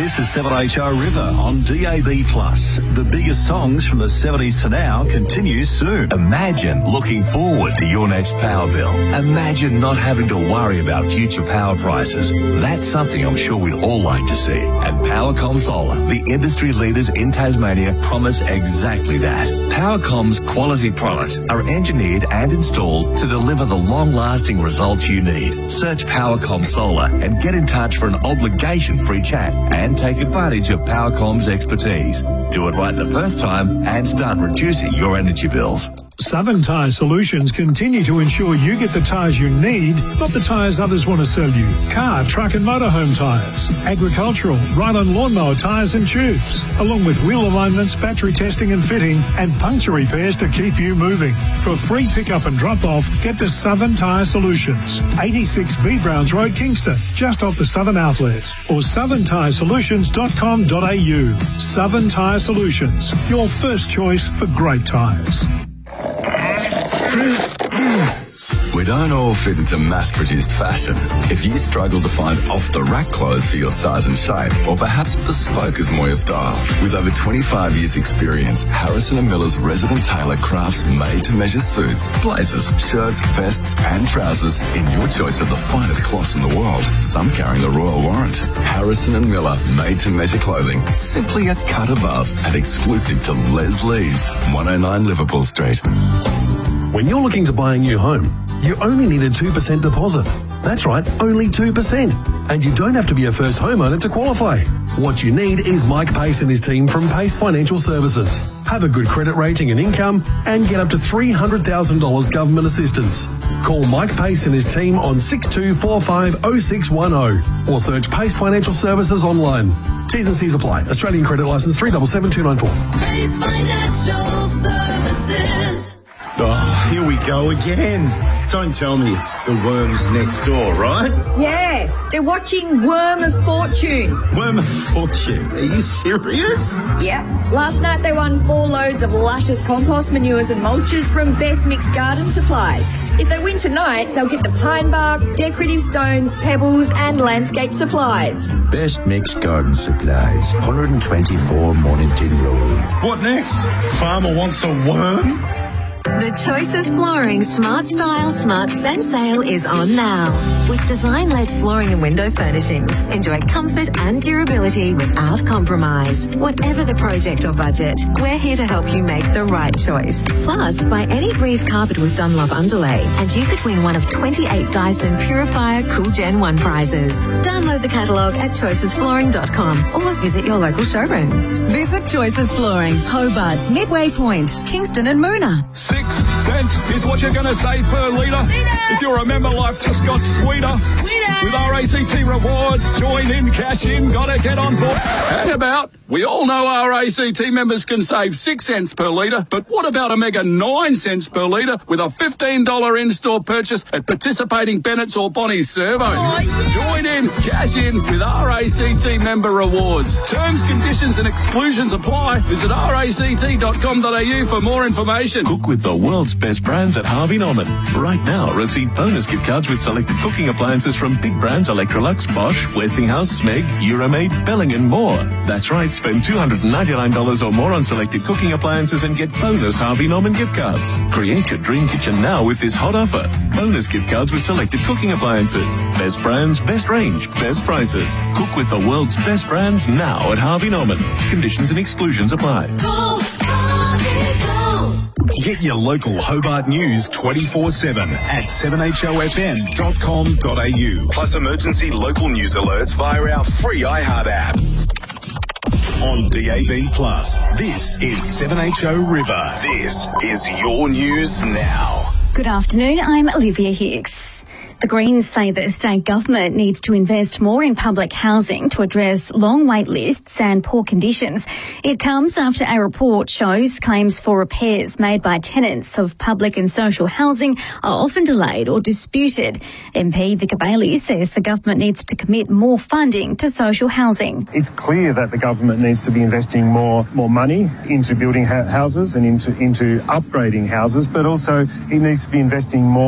This is 7HO River on DAB+. The biggest songs from the 70s to now continues soon. Imagine looking forward to your next power bill. Imagine not having to worry about future power prices. That's something I'm sure we'd all like to see. And Powercom Solar, the industry leaders in Tasmania, promise exactly that. Powercom's quality products are engineered and installed to deliver the long-lasting results you need. Search Powercom Solar and get in touch for an obligation-free chat and take advantage of Powercom's expertise. Do it right the first time and start reducing your energy bills. Southern Tyre Solutions continue to ensure you get the tyres you need, not the tyres others want to sell you. Car, truck and motorhome tyres, agricultural, ride-on lawnmower tyres and tubes, along with wheel alignments, battery testing and fitting, and puncture repairs to keep you moving. For free pickup and drop-off, get to Southern Tyre Solutions, 86 B Browns Road, Kingston, just off the Southern Outlet, or southerntyresolutions.com.au. Southern Tyre Solutions, your first choice for great tyres. We don't all fit into mass-produced fashion. If you struggle to find off-the-rack clothes for your size and shape, or perhaps bespoke is more your style, with over 25 years' experience, Harrison & Miller's resident tailor crafts made-to-measure suits, blazers, shirts, vests and trousers in your choice of the finest cloths in the world, some carrying the Royal Warrant. Harrison & Miller made-to-measure clothing, simply a cut above and exclusive to Les Lee's, 109 Liverpool Street. When you're looking to buy a new home, you only need a 2% deposit. That's right, only 2%. And you don't have to be a first homeowner to qualify. What you need is Mike Pace and his team from Pace Financial Services. Have a good credit rating and income and get up to $300,000 government assistance. Call Mike Pace and his team on 62450610 or search Pace Financial Services online. T's and C's apply. Australian credit licence 377294. Pace Financial Services. Oh, here we go again. Don't tell me it's the worms next door, right? Yeah, they're watching Worm of Fortune. Worm of Fortune? Are you serious? Yeah. Last night they won 4 loads of luscious compost manures and mulches from Best Mixed Garden Supplies. If they win tonight, they'll get the pine bark, decorative stones, pebbles and landscape supplies. Best Mixed Garden Supplies, 124 Mornington Road. What next? Farmer wants a worm? The Choices Flooring Smart Style Smart Spend sale is on now. With design-led flooring and window furnishings, enjoy comfort and durability without compromise. Whatever the project or budget, we're here to help you make the right choice. Plus, buy any Breeze carpet with Dunlop underlay and you could win one of 28 Dyson Purifier Cool Gen 1 prizes. Download the catalogue at choicesflooring.com or visit your local showroom. Visit Choices Flooring, Hobart, Midway Point, Kingston and Moona. 6 cents is what you're going to save per litre. If you remember, life just got sweeter. With RACT rewards, join in, cash in, gotta get on board. Hang about. We all know RACT members can save 6 cents per litre, but what about a mega 9 cents per litre with a $15 in-store purchase at participating Bennett's or Bonnie's servos? Oh, yeah. Join in, cash in with RACT member rewards. Terms, conditions and exclusions apply. Visit ract.com.au for more information. Cook with the world's best brands at Harvey Norman. Right now, receive bonus gift cards with selected cooking appliances from big brands Electrolux, Bosch, Westinghouse, Smeg, Euromaid, Belling and more. That's right, spend $299 or more on selected cooking appliances and get bonus Harvey Norman gift cards. Create your dream kitchen now with this hot offer. Bonus gift cards with selected cooking appliances. Best brands, best range, best prices. Cook with the world's best brands now at Harvey Norman. Conditions and exclusions apply. Get your local Hobart news 24/7 at 7hofm.com.au. Plus emergency local news alerts via our free iHeart app. On DAB+, this is 7HO River. This is your news now. Good afternoon, I'm Olivia Hicks. The Greens say the state government needs to invest more in public housing to address long wait lists and poor conditions. It comes after a report shows claims for repairs made by tenants of public and social housing are often delayed or disputed. MP Vicar Bailey says the government needs to commit more funding to social housing. It's clear that the government needs to be investing more money into building houses and into upgrading houses, but also it needs to be investing more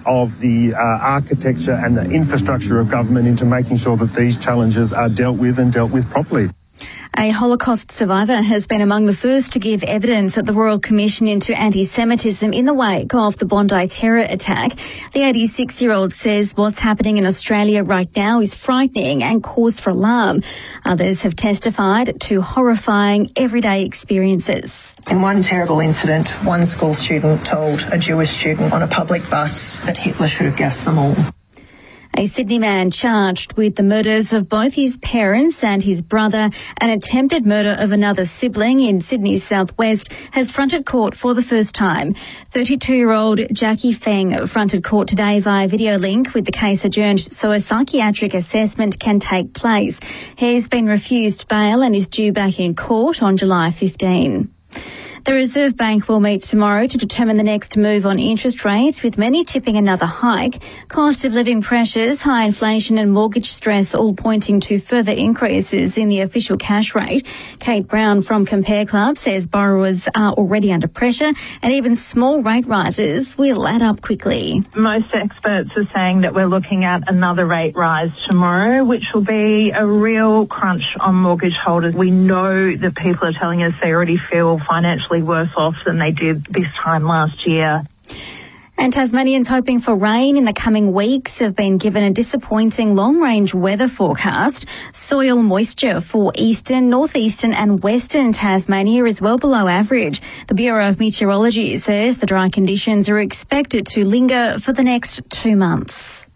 of the architecture and the infrastructure of government into making sure that these challenges are dealt with and dealt with properly. A Holocaust survivor has been among the first to give evidence at the Royal Commission into anti-Semitism in the wake of the Bondi terror attack. The 86-year-old says what's happening in Australia right now is frightening and cause for alarm. Others have testified to horrifying everyday experiences. In one terrible incident, one school student told a Jewish student on a public bus that Hitler should have gassed them all. A Sydney man charged with the murders of both his parents and his brother and attempted murder of another sibling in Sydney's southwest has fronted court for the first time. 32-year-old Jackie Feng fronted court today via video link with the case adjourned so a psychiatric assessment can take place. He's been refused bail and is due back in court on July 15. The Reserve Bank will meet tomorrow to determine the next move on interest rates, with many tipping another hike. Cost of living pressures, high inflation and mortgage stress all pointing to further increases in the official cash rate. Kate Brown from Compare Club says borrowers are already under pressure and even small rate rises will add up quickly. Most experts are saying that we're looking at another rate rise tomorrow, which will be a real crunch on mortgage holders. We know that people are telling us they already feel financially worse off than they did this time last year. And Tasmanians hoping for rain in the coming weeks have been given a disappointing long-range weather forecast. Soil moisture for eastern, northeastern and western Tasmania is well below average. The Bureau of Meteorology says the dry conditions are expected to linger for the next 2 months.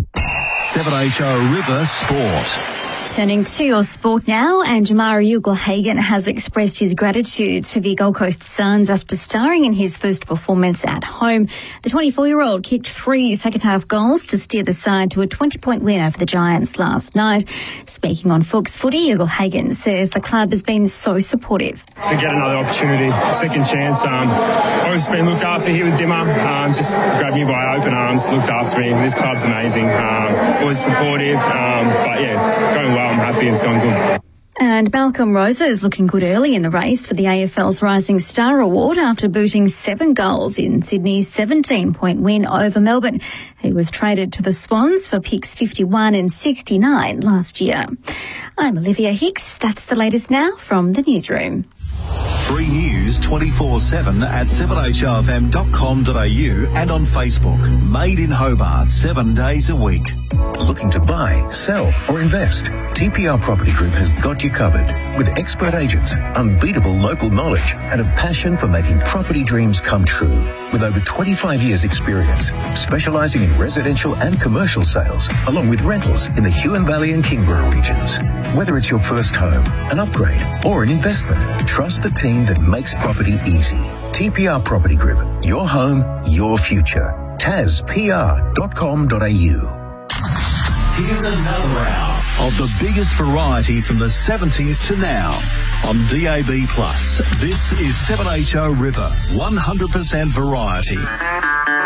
7HO River Sport. Turning to your sport now, and Jamarra Ugle-Hagan has expressed his gratitude to the Gold Coast Suns after starring in his first performance at home. The 24-year-old kicked 3 second-half goals to steer the side to a 20-point win over the Giants last night. Speaking on Fuchs Footy, Ugle-Hagan says the club has been so supportive. To get another opportunity, second chance. Always been looked after here with Dimmer. Just grabbed me by open arms, looked after me. This club's amazing. Was supportive, but yeah, it's going well. I'm happy it's gone good. And Malcolm Rosa is looking good early in the race for the AFL's Rising Star Award after booting 7 goals in Sydney's 17-point win over Melbourne. He was traded to the Swans for picks 51 and 69 last year. I'm Olivia Hicks. That's the latest now from the newsroom. Free news 24/7 at 7HRFM.com.au and on Facebook. Made in Hobart 7 days a week. Looking to buy, sell or invest? TPR Property Group has got you covered with expert agents, unbeatable local knowledge and a passion for making property dreams come true. With over 25 years experience, specialising in residential and commercial sales, along with rentals in the Huon Valley and Kingborough regions. Whether it's your first home, an upgrade or an investment, trust the team that makes property easy. TPR Property Group, your home, your future. TazPR.com.au. Here's another hour of the biggest variety from the 70s to now. On DAB+, this is 7HO River, 100% variety.